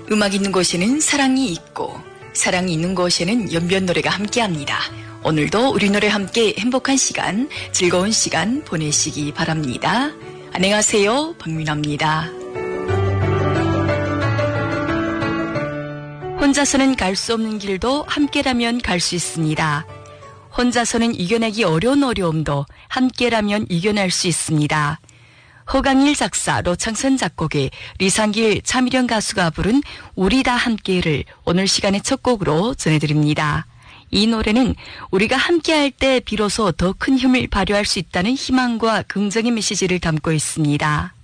음악 있는 곳에는 사랑이 있고 사랑이 있는 곳에는 연변 노래가 함께합니다. 오늘도 우리 노래 함께 행복한 시간, 즐거운 시간 보내시기 바랍니다. 안녕하세요, 박민아입니다. 혼자서는 갈 수 없는 길도 함께라면 갈 수 있습니다. 혼자서는 이겨내기 어려운 어려움도 함께라면 이겨낼 수 있습니다. 허강일 작사, 로창선 작곡의 리상길, 차미령 가수가 부른 우리 다 함께를 오늘 시간의 첫 곡으로 전해드립니다. 이 노래는 우리가 함께할 때 비로소 더 큰 힘을 발휘할 수 있다는 희망과 긍정의 메시지를 담고 있습니다.